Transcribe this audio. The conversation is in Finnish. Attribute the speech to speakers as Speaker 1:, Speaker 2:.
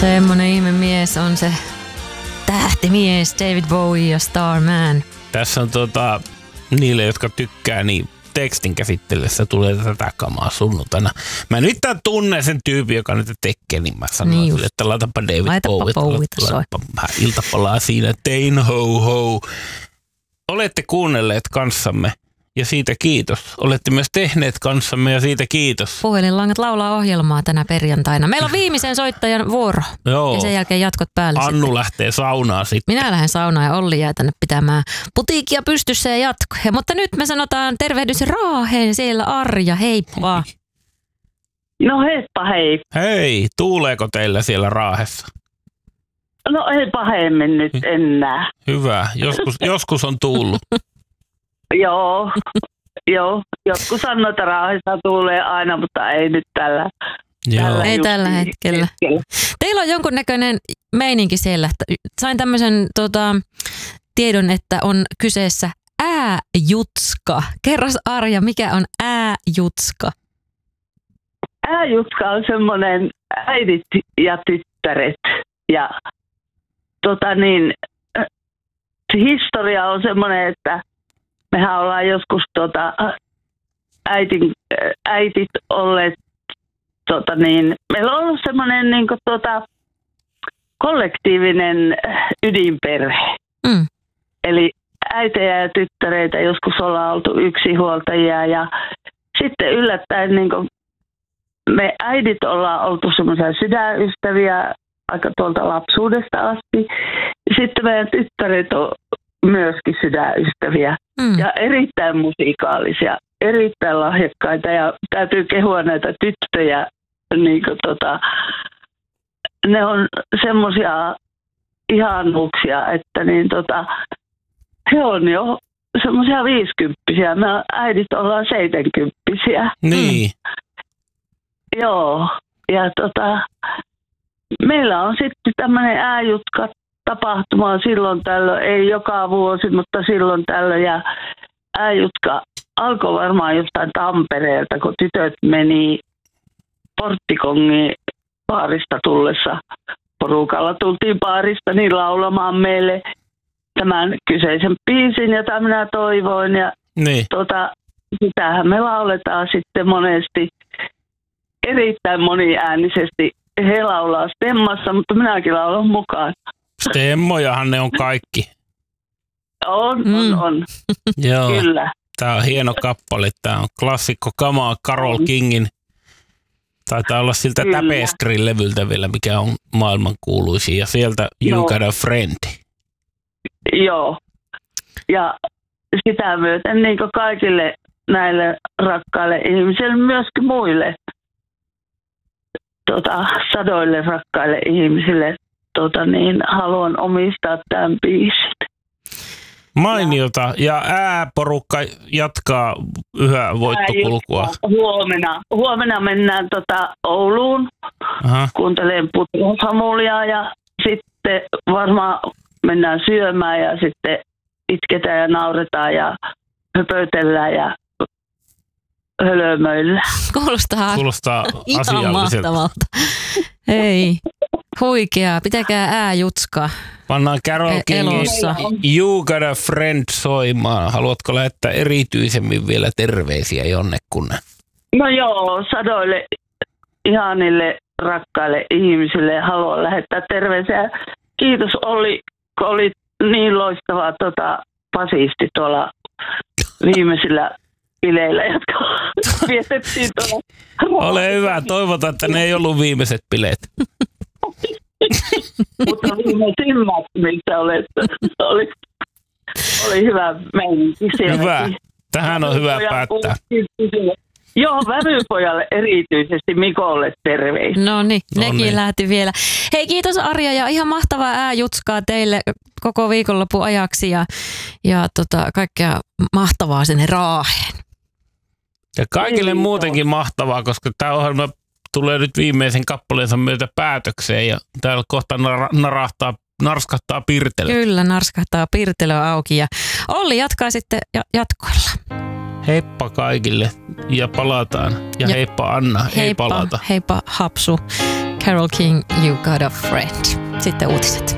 Speaker 1: Semmonen ihme mies on se tähtimies David Bowie ja Starman.
Speaker 2: Tässä on niille, jotka tykkää, niin tekstin käsittelyssä tulee tätä kamaa sunnuntaina. Mä nyt tunnen sen tyypin, joka nyt tekee, niin mä sanon niin sille, että laitapa David Bowie. Laitapa vähän iltapalaa siinä. Tein ho ho. Olette kuunnelleet kanssamme ja siitä kiitos. Olette myös tehneet kanssamme ja siitä kiitos.
Speaker 1: Puhelinlangat laulaa ohjelmaa tänä perjantaina. Meillä on viimeisen soittajan vuoro.
Speaker 2: Joo.
Speaker 1: Ja sen jälkeen jatkot päälle.
Speaker 2: Annu
Speaker 1: sitten
Speaker 2: lähtee saunaan sitten.
Speaker 1: Minä lähden saunaan ja Olli jää tänne pitämään putiikkia pystyssä ja jatkoja. Mutta nyt me sanotaan tervehdys Raaheen. Siellä Arja, heippa.
Speaker 3: No heippa hei.
Speaker 2: Hei, tuuleeko teillä siellä Raahessa?
Speaker 3: No ei pahemmin nyt enää.
Speaker 2: Hyvä, joskus on tuullut.
Speaker 3: Joo. Jotkut sanoo, että Raahessa tuulee aina, mutta ei nyt tällä
Speaker 1: hetkellä. Teillä on jonkunnäköinen meininki siellä. Sain tämmöisen tiedon, että on kyseessä ääjutska. Kerros Arja, mikä on ääjutska?
Speaker 3: Ääjutska on semmoinen äidit ja tyttäret. Ja historia on semmoinen, että mehän ollaan joskus äitit olleet, meillä on ollut semmoinen kollektiivinen ydinperhe. Mm. Eli äitejä ja tyttäreitä joskus ollaan oltu yksinhuoltajia ja sitten yllättäen me äidit ollaan oltu semmoisia sydänystäviä aika tuolta lapsuudesta asti. Sitten meidän tyttäret on myöskin sydänystäviä ja erittäin musikaalisia, erittäin lahjakkaita ja täytyy kehua näitä tyttöjä. Ne on semmoisia ihanuuksia, että he on jo semmoisia 50-vuotiaita. Me äidit ollaan 70-vuotiaita.
Speaker 2: Niin.
Speaker 3: Joo. Ja meillä on sitten tämmöinen ääjutka tapahtuma silloin tällöin, ei joka vuosi, mutta silloin tällöin. Ja ääjutka alkoi varmaan jostain Tampereelta, kun tytöt meni Porttikongin baarista tullessa. Porukalla tultiin baarista niin laulamaan meille tämän kyseisen biisin, jota minä toivoin. Ja
Speaker 2: niin.
Speaker 3: Sitähän me lauletaan sitten monesti erittäin moniäänisesti. He laulaa stemmassa, mutta minäkin laulan mukaan.
Speaker 2: Stemmojahan ne on kaikki.
Speaker 3: On.
Speaker 2: Joo.
Speaker 3: Kyllä.
Speaker 2: Tää on hieno kappale. Tää on klassikko kamaa Carole Kingin. Taitaa olla siltä Tapestry-levyltä vielä, mikä on maailman kuuluisin. Ja sieltä You Got a Friend.
Speaker 3: Joo. Ja sitä myöten niin kaikille näille rakkaille ihmisille, myöskin muille sadoille rakkaille ihmisille haluan omistaa tämän biisin.
Speaker 2: Mainiota. Ja ääporukka jatkaa yhä voittokulkua.
Speaker 3: Huomenna mennään Ouluun.
Speaker 2: Aha.
Speaker 3: Kuuntelen Putrosamulia ja sitten varmaan mennään syömään ja sitten itketään ja nauretaan ja höpötellään ja hölömöillä.
Speaker 1: Kuulostaa
Speaker 2: ihan
Speaker 1: mahtavalta. Hei, huikeaa. Pitäkää ääjutska.
Speaker 2: Pannaan Carole Kingin You Got a Friend soimaan. Haluatko lähettää erityisemmin vielä terveisiä jonnekunne?
Speaker 3: No joo, sadoille ihanille rakkaille ihmisille haluan lähettää terveisiä. Kiitos Olli, kun oli niin loistava basisti tuolla viimeisillä bileillä, jotka vietettiin tuolla.
Speaker 2: Ole hyvä, toivotaan, että ne ei ollut viimeiset bileet.
Speaker 3: Mutta viimeisimmät, missä oli hyvä meininki sielläkin.
Speaker 2: Hyvä, tähän on hyvä päättää.
Speaker 3: Joo, vävypojalle erityisesti Mikolle terveisiä.
Speaker 1: No niin, nekin lähti vielä. Hei, kiitos Arja ja ihan mahtavaa ääjutskaa teille koko viikonlopun ajaksi ja kaikkea mahtavaa sinne Raaheen.
Speaker 2: Ja kaikille muutenkin mahtavaa, koska tämä ohjelma tulee nyt viimeisen kappaleensa myötä päätökseen ja täällä kohta narskahtaa Pirtelö.
Speaker 1: Kyllä, narskahtaa Pirtelö auki ja Olli jatkaa sitten jatkoilla.
Speaker 2: Heippa kaikille ja palataan. Ja heippa Anna, ei palata.
Speaker 1: Heippa Hapsu. Carole King, You Got a Friend. Sitten uutiset.